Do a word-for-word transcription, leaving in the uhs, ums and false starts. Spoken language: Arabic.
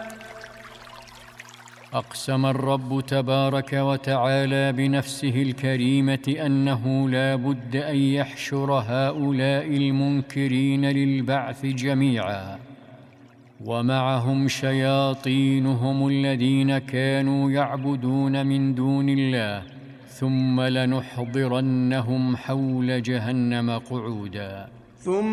أقسم الرب تبارك وتعالى بنفسه الكريمة أنه لا بد أن يحشر هؤلاء المنكرين للبعث جميعا، ومعهم شياطينهم الذين كانوا يعبدون من دون الله، ثم لنحضرنهم حول جهنم قعودا. ثم